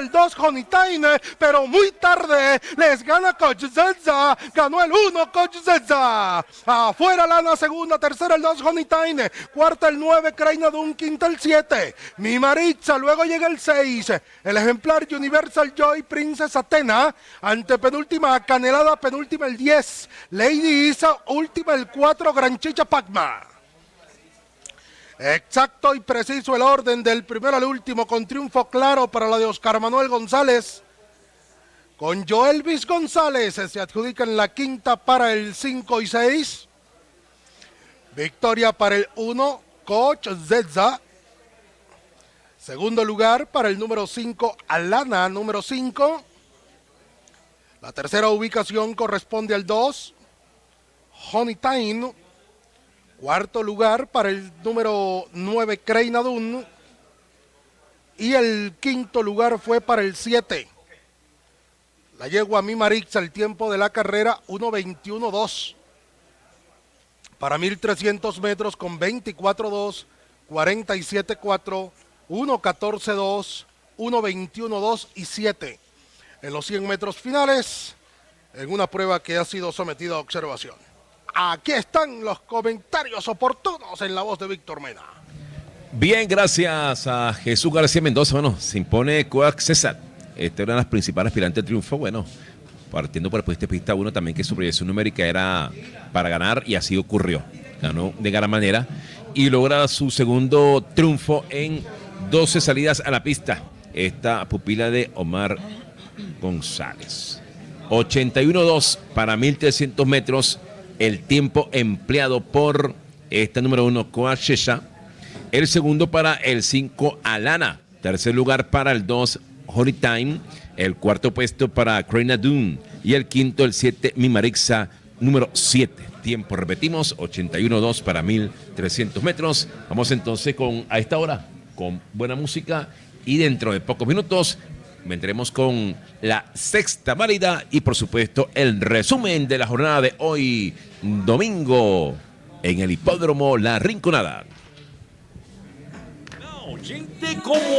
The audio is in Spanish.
el 2 Honeytime, pero muy tarde les gana Coach Zedza, ganó el 1 Coach Zedza. Afuera Lana, segunda, tercera el 2 Honeytime, cuarta el 9 Kraina Dun, quinta el 7 Mi Maritza, luego llega el 6, el ejemplar Universal Joy Princess Athena, antepenúltima Canelada, penúltima el 10 Lady Isa, última el 4 Granchicha Pacma. Exacto y preciso el orden del primero al último, con triunfo claro para la de Oscar Manuel González. Con Joelvis González se adjudica en la quinta para el 5 y 6. Victoria para el 1, Coach Zedza. Segundo lugar para el número 5, Alana, número 5. La tercera ubicación corresponde al 2, Honeytime. Cuarto lugar para el número 9, Kraina Dun. Y el quinto lugar fue para el 7. La yegua Mi Maritza, el tiempo de la carrera 1:21.2. Para 1300 metros con 24.2, 47.4, 1:14.2, 1:21.2 y 7. En los 100 metros finales, en una prueba que ha sido sometida a observación. Aquí están los comentarios oportunos en la voz de Víctor Mena. Bien, gracias a Jesús García Mendoza. Bueno, se impone Coach César. Esta era una de las principales aspirantes de triunfo. Bueno, partiendo por el pista 1 también, que su proyección numérica era para ganar, y así ocurrió. Ganó de gran manera y logra su segundo triunfo en 12 salidas a la pista. Esta pupila de Omar González. 81.2 para 1300 metros. El tiempo empleado por esta número 1, Coach César. El segundo para el 5, Alana. Tercer lugar para el 2, Honeytime. El cuarto puesto para Kraina Dun. Y el quinto, el 7, Mi Maritza, número 7. Tiempo, repetimos, 81.2 para 1300 metros. Vamos entonces a esta hora con buena música. Y dentro de pocos minutos vendremos con la sexta válida y, por supuesto, el resumen de la jornada de hoy, domingo, en el Hipódromo La Rinconada. Gente como